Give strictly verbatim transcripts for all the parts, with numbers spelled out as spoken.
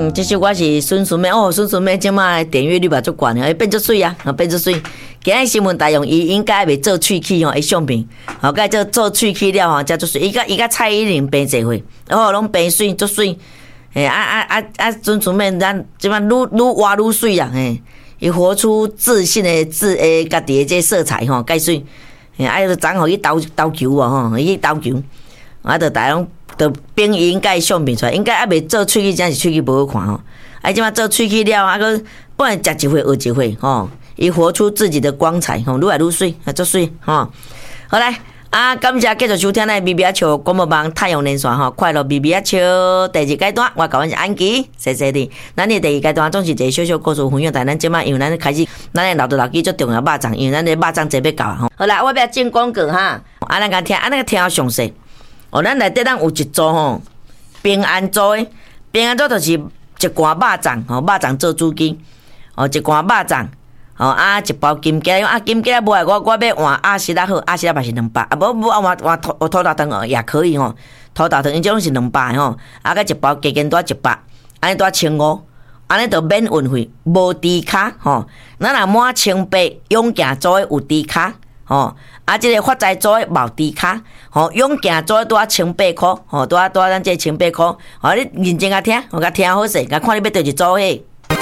嗯，这首歌是孙孙妹哦，孙孙妹即马点阅率嘛足悬诶，变足水啊，变足水。今日新闻大用伊应该袂做喙齿吼，伊相片，后盖做做喙齿了吼，才足水。伊甲伊甲蔡依林变一回，哦，拢变水足水。诶，啊啊啊啊，孙孙妹咱即马愈愈活愈水啊，嘿，伊活出自信诶自诶家己诶这色彩吼，介水。诶，啊，就昨互伊投投球哦，吼，伊投球，啊，就大拢。就变应该相片出来，应该还袂做喙齿，真是喙齿无好看吼。啊，即马做喙齿了，啊个本来食一回学一回吼，伊活出自己的光彩吼，愈来愈水，啊足水吼。好来，啊感谢继续收听咱B B A笑广播网太阳连线吼，快乐 B B A笑第二阶段，我甲阮是安琪，谢谢你。咱的第二阶段总是一个小小故事分享，但咱即马因为咱开始，咱的老豆老机最重要肉粽，因为咱的肉粽节要到吼。好啦，我要进广告哈，啊咱甲听，啊咱听详细。哦，咱内底咱有一组吼，平安组诶，平安组就是一罐肉粽吼，肉粽做主机，哦，一罐肉粽，哦啊一包金桔，啊金桔无爱我我要换阿西拉好，阿西拉嘛是两百，啊无无换换土土豆汤哦也可以吼，土豆汤因这拢是两百吼，啊个一包加减多一百，安尼多千五，安尼就免运费，无低卡吼，咱若满千八永行组诶有低卡。吼，啊，即个发财组诶无低卡，吼，永行组拄啊千八箍，吼，拄啊拄啊咱这千八箍，吼，你认真甲听，我甲听好势，甲看你要倒一组嘿。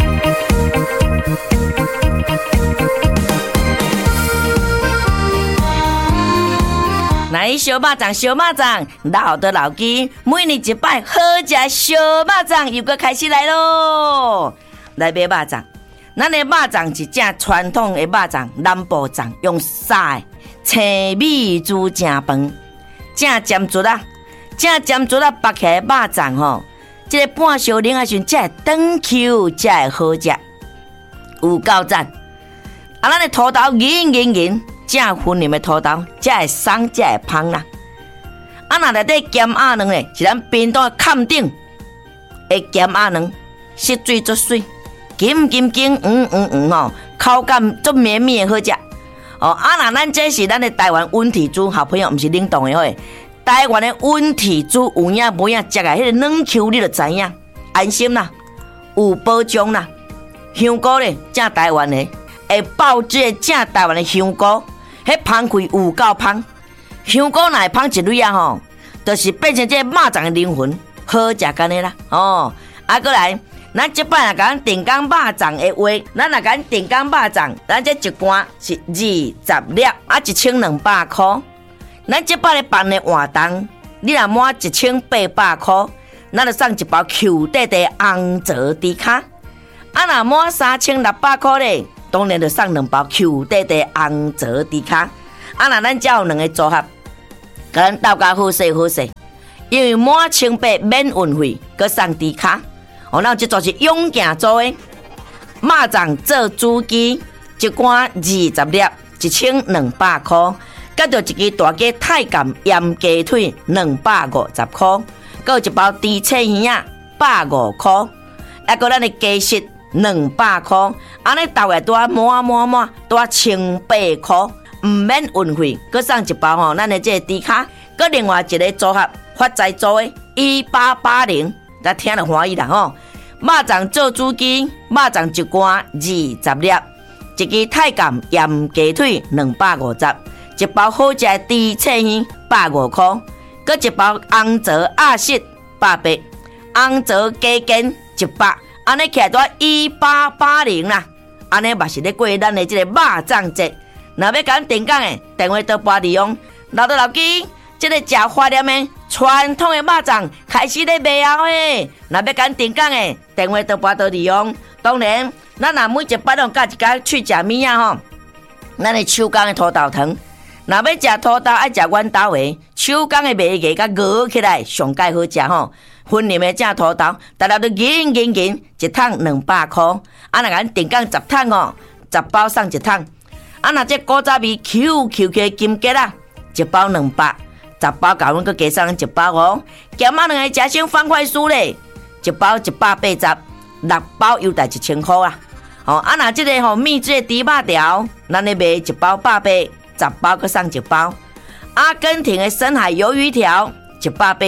来小肉粽，小肉粽，老的老鸡，每年一摆好食小肉粽又搁开始来咯，来买肉粽。咱的肉粽是正传统的肉粽，南部粽用沙的青米煮正饭，正尖竹啊，正尖竹啊，剥起来肉粽吼，这个半烧冷的时阵，才会长 Q， 才会好食，有够赞。啊，咱的土豆圆圆圆，正粉嫩的土豆，才会松，才会香啦。啊，那内底咸鸭卵咧，是咱冰岛的坎顶的咸鸭卵，湿水足水。金金金，嗯嗯嗯吼，口感足绵绵好食。哦，啊那咱这是咱的台湾温体猪，好朋友，毋是冷冻的吼。台湾的温体猪有影无影，食个迄个软 Q 你就知影，安心啦，有保障啦。香菇咧，正台湾的，会爆这正台湾的香菇，迄芳开有够芳。香菇若会芳一蕊啊吼，就是变成这肉粽的灵魂，好食干的啦。哦，啊过来。咱即摆若甲咱定岗肉粽的话，咱若甲咱定岗肉粽，咱这一罐是二十粒，啊一千两百块。咱即摆咧办的活动，你若满一千八百块，咱就送一包 Q 弟弟红泽迪卡。啊若满三千六百块咧，当然就送两包 Q 弟弟红泽迪卡。啊若咱只有两个组合，甲咱斗甲好势好势，因为满千八免运费，佮送迪卡。哦，那这就是永行做的肉粽做主机，一罐二十粒，一千两百块。佮着一支大鸡太监盐鸡腿两百五十块，佮一包猪翅耳啊百五块，还佮咱的鸡翅两百块，安尼大概多满满满多千八块，唔免运费，佮送一包吼，咱的这个猪卡，佮另外一个组合发财做的一八八零，咱听了欢喜啦吼。肉粽做主机，肉粽一罐二十粒，一支太监盐鸡腿两百五十，一包好食的猪翅耳百五块，佮一包红枣鸭舌百八，红枣鸡筋一百，安尼起来多一八八零啦。安尼嘛是咧过咱的这个肉粽节。若要甲咱订购的，电话都拨利用老豆老鸡。这个食花莲的传统的肉粽开始咧卖啊嘿！若要甲订购的，电话都拨到利用。当然，咱若每一摆拢加一家去食物啊吼，咱的手工的土豆汤。若要食土豆，爱食阮兜的手工的麦芽，甲熬起来上介好食吼。粉嫩的正土豆，大家都银银银，一桶两百块。啊，若甲咱订购十桶哦，十包送一桶。啊，若这古早味 Q Q Q 金桔啦，一包两百。十包甲阮佮加送一包哦，咸鸭两个食成方块酥咧，一包一百八十，六包优待一千块啊！哦，啊那这个吼秘制猪肉条，咱咧卖一包百八，十包佮送一包。阿根廷的深海鱿鱼条，一百八十，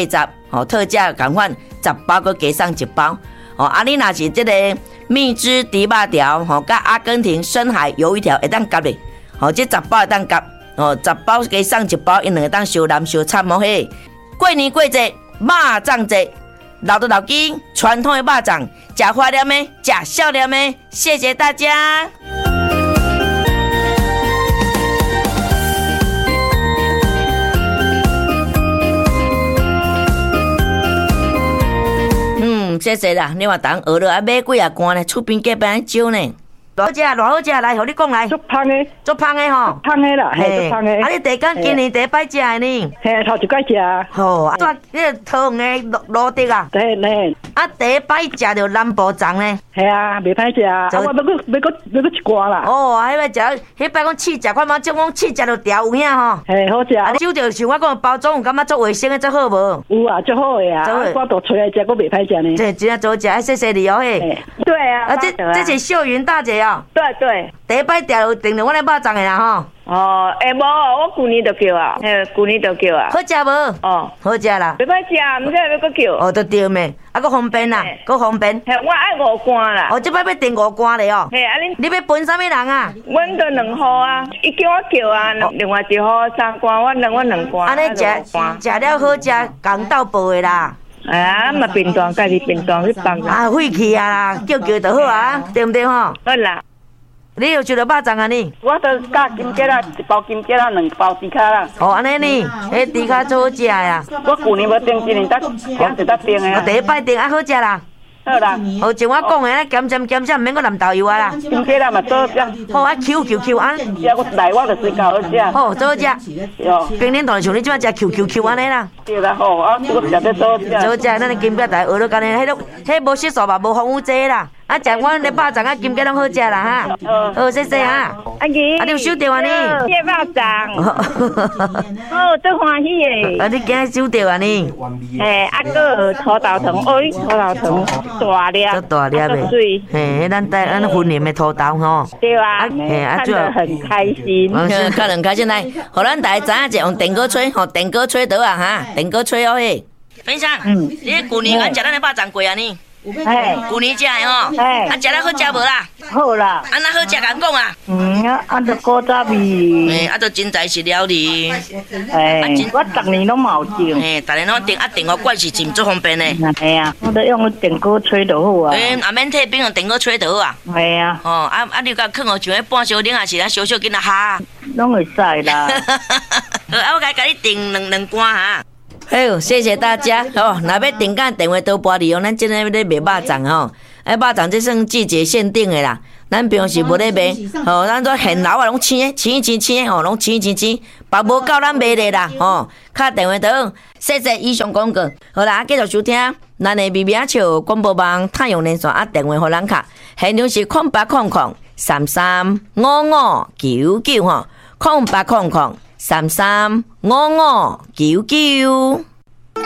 哦，特价赶快十包个加送一包。哦，啊，你若是这个蜜汁猪肉条，吼，甲阿根廷深海鱿鱼条会当夹咧。哦，这十包会当夹。哦，十包加送一包，因两个当烧蓝烧惨哦嘿。过年过节，肉粽节，老的老鸡，传统的肉粽，吃花亮的，吃笑脸的，谢谢大家。嗯，谢谢啦。你话当学了啊，买几啊罐呢？厝边隔壁少呢。好食，偌好食，来，互你讲来。 足香的， 足香的吼， 香的啦，嘿，足香的。 啊，你第间今年第一摆食的呢？ 嘿，头一摆食。 吼，啊，你个桃红的路路地啊？ 对对。 啊，第一摆食着南部粽呢？ 系啊，袂歹食啊。啊，我要搁要搁要搁一罐啦。 哦，迄摆食，迄摆讲试食，看嘛，种讲试食着条有影吼。 嘿，好食。 啊，你收着像我讲包装，有感觉做卫生的，做好无？ 有啊，足好的啊。我都吹来食，搁袂歹食呢。 对，真正做食，谢谢你哦嘿。 对啊。 啊，这这是秀云大姐哦。 对对。 第一摆钓订着我咧肉粽的啦吼。 哦，诶无，我旧年就叫啊，嘿，旧年就叫啊。 好食无？哦，好食啦。 袂歹食，毋知要搁叫。 哦，都对咩？啊，搁方便啦，搁方便。 嘿，我爱五罐啦。 哦，这摆要订五罐咧哦。 嘿，啊恁， 你要分啥物人啊？ 阮都两号啊，伊叫我叫啊，另外一号三罐，我两我两罐。 安尼食食了好食，公道报的啦。 哎呀，嘛便当，家己便当去放啦。 啊，晦气啊啦，叫叫就好啊，对毋对吼？ 好啦。 你有食到肉粽啊你？ 我都加金桔啦，一包金桔啦，两包猪脚啦。 哦，安尼呢，迄猪脚最好食呀。 我旧年无订，今年得今是得订的啊。 第一摆订啊，好食啦。 好啦。 好像我讲的，咧咸咸咸咸，毋免搁淋豆油啊啦。 金桔啦嘛做食。 好啊，Q Q Q 安。 食我来我就水饺好食。 好，做好食。哟。冰冷当像你即摆食 Q Q Q 安尼啦。 对啦，好，啊，我食得做好食。 做好食，咱的金桔台学了干呢，迄种迄无色素嘛，无防腐剂啦。啊，食阮咧肉粽啊，金桔拢好食啦哈。好，谢谢哈。 阿姨， 啊，你有收到啊你？ 谢肉粽。哦，真欢喜诶。 啊，你今日收到啊你？ 嘿，啊个土豆糖，哦，土豆糖大粒， 做大粒的。 水。 嘿，咱带咱婚宴的土豆吼。 对啊。嘿，啊，主要很开心。 看很开心来，互咱大家知影者用电锅吹，吼电锅吹倒啊哈，电锅吹哦嘿。分享，嗯，你旧年敢食咱的肉粽过啊你？ 哎， 旧年食的吼， 哎， 啊食了好食无啦？ 好啦， 啊那好食敢讲啊？ 嗯，啊按着古早味， 哎，啊都真材实料哩， 哎，我逐年拢冇订， 哎，逐年拢订，啊订个罐是真最方便的， 系啊，我都用电锅吹就好啊， 哎，啊免退冰用电锅吹就好啊， 系啊， 哦，啊啊你甲放互像迄半小冷，还是咱小小囡仔哈？ 拢会使啦， 好，啊我甲甲你订两两罐哈。好，谢谢大家哦。若要订购电话都拨利用，咱今日咧卖肉粽吼，哎，肉粽这算季节限定的啦。咱平时无咧卖，吼，咱做现捞啊，拢青青青青吼，拢青青青，别无够咱卖咧啦，吼。敲电话倒，谢谢以上广告。好啦，继续收听咱的微微笑广播网太阳连线啊，电话互咱敲，现场是空八空空三三五五九九吼，空八空空。三三五五九九。